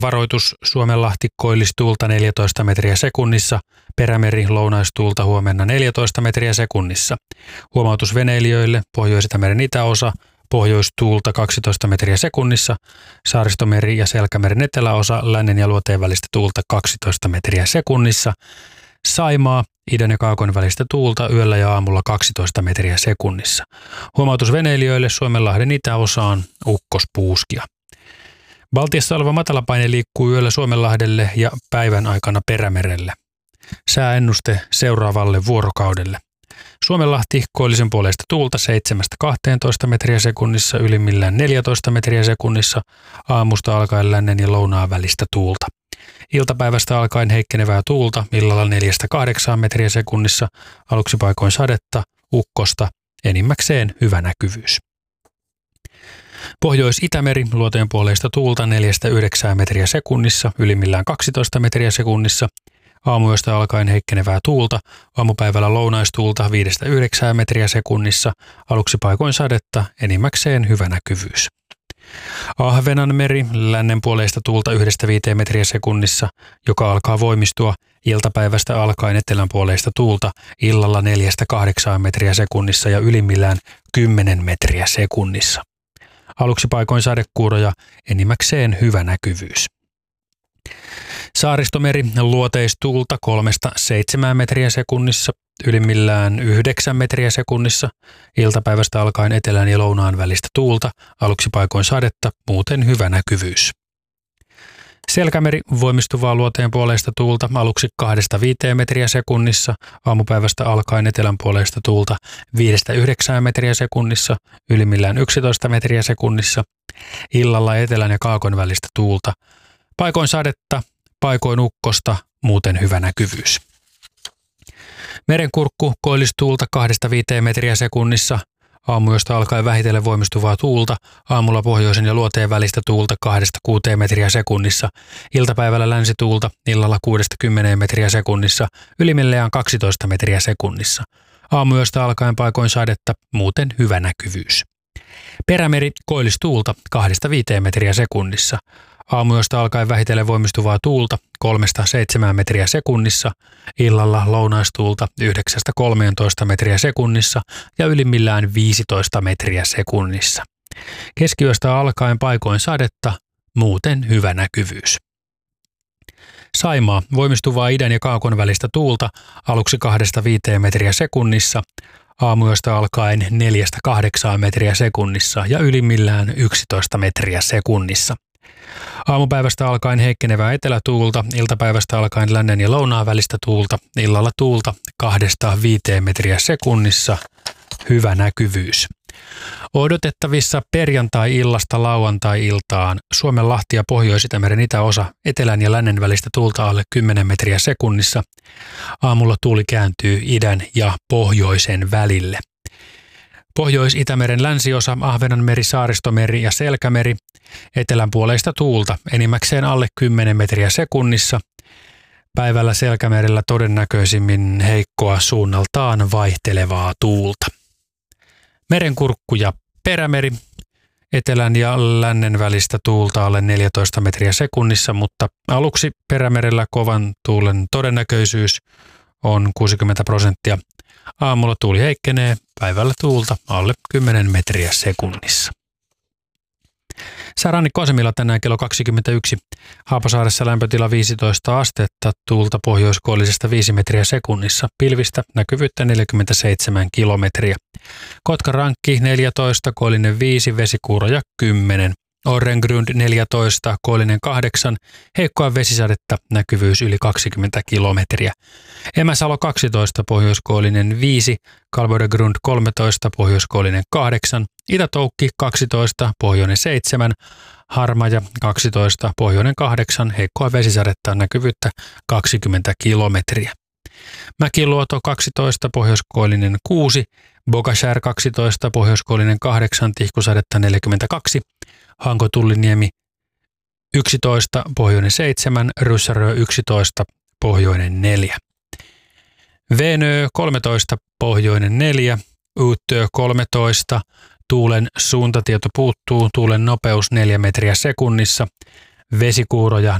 Varoitus Suomenlahti koillistuulta 14 metriä sekunnissa, Perämeri lounaistuulta huomenna 14 metriä sekunnissa. Huomautus veneilijöille, Pohjois-Itämeren itäosa, pohjoistuulta 12 metriä sekunnissa, Saaristomeri ja Selkämeren eteläosa, lännen ja luoteen välistä tuulta 12 metriä sekunnissa. Saimaa, idän ja kaakon välistä tuulta yöllä ja aamulla 12 metriä sekunnissa. Huomautus veneilijöille, Suomenlahden itäosaan, ukkospuuskia. Baltiassa oleva matalapaine liikkuu yöllä Suomenlahdelle ja päivän aikana Perämerelle. Sääennuste seuraavalle vuorokaudelle. Suomenlahti koillisen puoleista tuulta 7–12 metriä sekunnissa, ylimmillään 14 metriä sekunnissa, aamusta alkaen lännen ja lounaan välistä tuulta. Iltapäivästä alkaen heikkenevää tuulta, illalla 4–8 metriä sekunnissa, aluksi paikoin sadetta, ukkosta, enimmäkseen hyvä näkyvyys. Pohjois-Itämeri luoteen puoleista tuulta 4–9 metriä sekunnissa, ylimmillään 12 metriä sekunnissa, aamuyöstä alkaen heikkenevää tuulta, aamupäivällä lounaistuulta 5–9 metriä sekunnissa, aluksi paikoin sadetta, enimmäkseen hyvä näkyvyys. Ahvenanmeri lännen puoleista tuulta 1–5 metriä sekunnissa, joka alkaa voimistua, iltapäivästä alkaen etelän puoleista tuulta, illalla 4–8 metriä sekunnissa ja ylimmillään 10 metriä sekunnissa. Aluksi paikoin sadekuuroja, enimmäkseen hyvä näkyvyys. Saaristomeri luoteistuulta 3–7 metriä sekunnissa, ylimmillään 9 metriä sekunnissa, iltapäivästä alkaen etelän ja lounaan välistä tuulta, aluksi paikoin sadetta, muuten hyvä näkyvyys. Selkämeri voimistuvaa luoteen puoleista tuulta aluksi 2–5 metriä sekunnissa, aamupäivästä alkaen etelän puoleista tuulta 5–9 metriä sekunnissa, ylimmillään 11 metriä sekunnissa, illalla etelän ja kaakon välistä tuulta, paikoin sadetta, paikoin ukkosta, muuten hyvä näkyvyys. Merenkurkku koillistuulta 2–5 metriä sekunnissa, aamuyöstä alkaen vähitellen voimistuvaa tuulta, aamulla pohjoisen ja luoteen välistä tuulta 2–6 metriä sekunnissa, iltapäivällä länsituulta, illalla 6–10 metriä sekunnissa, ylimmillään 12 metriä sekunnissa. Aamuyöstä alkaen paikoin sadetta, muuten hyvä näkyvyys. Perämeri koillistuulta 2–5 metriä sekunnissa, aamuyöstä alkaen vähitellen voimistuvaa tuulta 3–7 metriä sekunnissa, illalla lounaistuulta 9–13 metriä sekunnissa ja ylimmillään 15 metriä sekunnissa. Keskiyöstä alkaen paikoin sadetta, muuten hyvä näkyvyys. Saimaa voimistuvaa idän ja kaakon välistä tuulta aluksi 2–5 metriä sekunnissa, aamuyöstä alkaen 4–8 metriä sekunnissa ja ylimmillään 11 metriä sekunnissa. Aamupäivästä alkaen heikkenevää etelätuulta, iltapäivästä alkaen lännen ja lounaan välistä tuulta, illalla tuulta 2–5 metriä sekunnissa, hyvä näkyvyys. Odotettavissa perjantai-illasta lauantai-iltaan Suomenlahti ja Pohjois-Itämeren itäosa, etelän ja lännen välistä tuulta alle 10 metriä sekunnissa. Aamulla tuuli kääntyy idän ja pohjoisen välille. Pohjois-Itämeren länsiosa, Ahvenanmeri, Saaristomeri ja Selkämeri, etelän puoleista tuulta, enimmäkseen alle 10 metriä sekunnissa. Päivällä Selkämerellä todennäköisimmin heikkoa suunnaltaan vaihtelevaa tuulta. Merenkurkku ja Perämeri, etelän ja lännen välistä tuulta alle 14 metriä sekunnissa, mutta aluksi Perämerellä kovan tuulen todennäköisyys on 60%. Aamulla tuuli heikkenee, päivällä tuulta alle 10 metriä sekunnissa. Säärannikkoasemilla tänään kello 21. Haapasaaressa lämpötila 15 astetta, tuulta pohjoiskoillisesta 5 metriä sekunnissa, pilvistä näkyvyyttä 47 kilometriä. Kotkarankki 14, koillinen 5, vesikuuroja 10. Orrengrund 14, koillinen 8, heikkoa vesisadetta, näkyvyys yli 20 kilometriä. Emäsalo 12, pohjoiskoillinen 5, Kalvodegrund 13, pohjoiskoillinen 8, Itä-Toukki 12, pohjoinen 7, Harmaja 12, pohjoinen 8, heikkoa vesisadetta, näkyvyyttä 20 kilometriä. Mäkiluoto 12, pohjoiskoillinen 6, Bogashär 12, pohjoiskoillinen 8, tihkusadetta 42, Hanko-Tulliniemi 11, pohjoinen 7, Ryssärö 11, pohjoinen 4. Veenö 13, pohjoinen 4, Uutö 13, tuulen suuntatieto puuttuu, tuulen nopeus 4 metriä sekunnissa. vesikuuroja